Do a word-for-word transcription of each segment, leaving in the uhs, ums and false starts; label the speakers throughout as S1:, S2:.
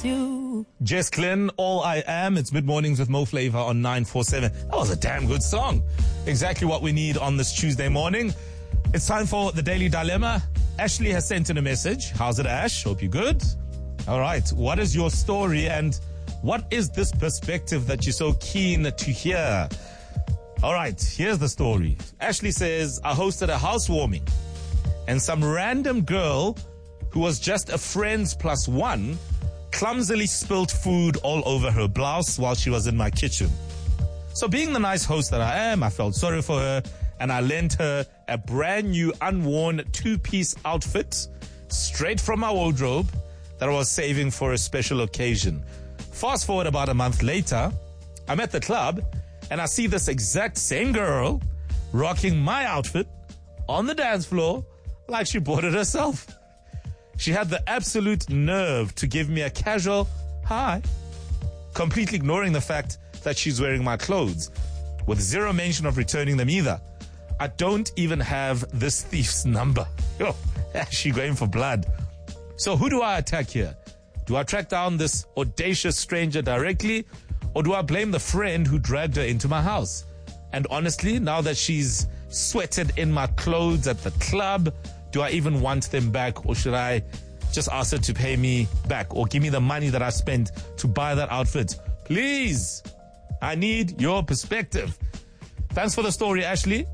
S1: you.
S2: Jess Glynn, All I Am. It's Mid-Mornings with Mo Flava on nine four seven. That was a damn good song. Exactly what we need on this Tuesday morning. It's time for the Daily Dilemma. Ashley has sent in a message. How's it, Ash? Hope you're good. All right. What is your story and what is this perspective that you're so keen to hear? All right. Here's the story. Ashley says, I hosted a housewarming and some random girl who was just a friend's plus one clumsily spilled food all over her blouse while she was in my kitchen. So being the nice host that I am, I felt sorry for her and I lent her a brand new unworn two-piece outfit straight from my wardrobe that I was saving for a special occasion. Fast forward about a month later, I'm at the club and I see this exact same girl rocking my outfit on the dance floor like she bought it herself. She had the absolute nerve to give me a casual hi, completely ignoring the fact that she's wearing my clothes, with zero mention of returning them either. I don't even have this thief's number. Yo, she going for blood. So who do I attack here? Do I track down this audacious stranger directly, or do I blame the friend who dragged her into my house? And honestly, now that she's sweated in my clothes at the club, do I even want them back, or should I just ask her to pay me back or give me the money that I spent to buy that outfit? Please, I need your perspective. Thanks for the story, Ashley.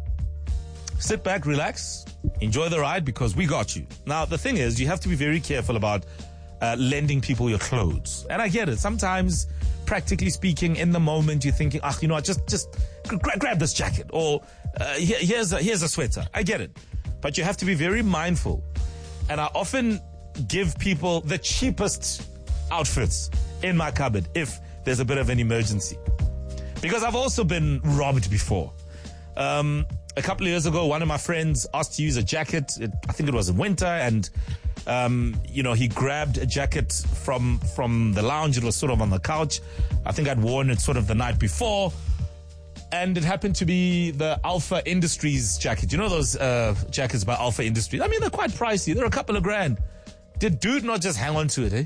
S2: Sit back, relax, enjoy the ride because we got you. Now, the thing is, you have to be very careful about uh, lending people your clothes. And I get it. Sometimes, practically speaking, in the moment, you're thinking, ah, you know what, just, just gra- grab this jacket or uh, here, here's, a, here's a sweater. I get it. But you have to be very mindful. And I often give people the cheapest outfits in my cupboard if there's a bit of an emergency. Because I've also been robbed before. Um, a couple of years ago, one of my friends asked to use a jacket. It, I think it was in winter. And, um, you know, he grabbed a jacket from, from the lounge. It was sort of on the couch. I think I'd worn it sort of the night before. And it happened to be the Alpha Industries jacket. You know those uh, jackets by Alpha Industries? I mean, they're quite pricey. They're a couple of grand. Did dude not just hang on to it, eh?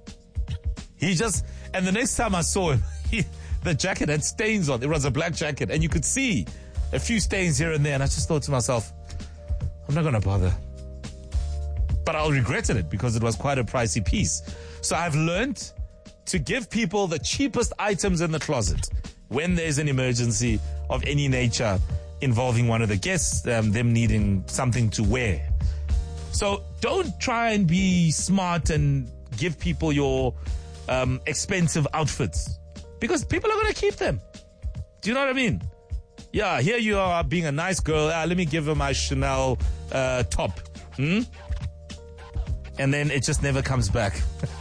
S2: He just... And the next time I saw him, he, the jacket had stains on it. It was a black jacket. And you could see a few stains here and there. And I just thought to myself, I'm not going to bother. But I'll regret it because it was quite a pricey piece. So I've learned to give people the cheapest items in the closet when there's an emergency of any nature involving one of the guests, um, them needing something to wear. So don't try and be smart and give people your um, expensive outfits because people are going to keep them. Do you know what I mean? Yeah, here you are being a nice girl. Ah, let me give her my Chanel uh, top. Hmm? And then it just never comes back.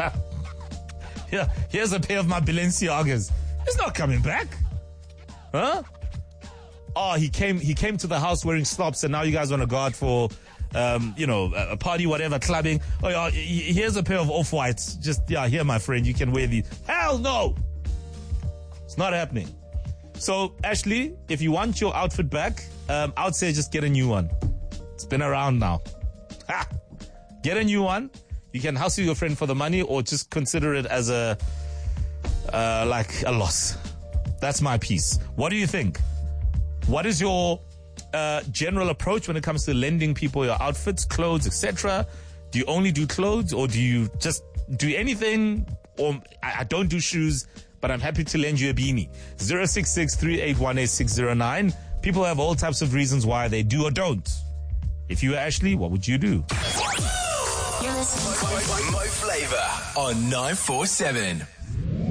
S2: Yeah, here's a pair of my Balenciagas. It's not coming back. Huh? Oh, he came he came to the house wearing slops and now you guys want to go out for, um, you know, a party, whatever, clubbing. Oh, yeah, here's a pair of Off-Whites. Just, yeah, here, my friend, you can wear these. Hell no! It's not happening. So, Ashley, if you want your outfit back, um, I would say just get a new one. It's been around now. Ha! Get a new one. You can hustle your friend for the money or just consider it as a... Uh, like a loss. That's my piece. What do you think? What is your uh, general approach when it comes to lending people your outfits, clothes, et cetera? Do you only do clothes or do you just do anything? Or I, I don't do shoes, but I'm happy to lend you a beanie. zero six six, three eight one, eight six zero nine. People have all types of reasons why they do or don't. If you were Ashley, what would you do?
S3: You're listening to Mo Flava on nine four seven.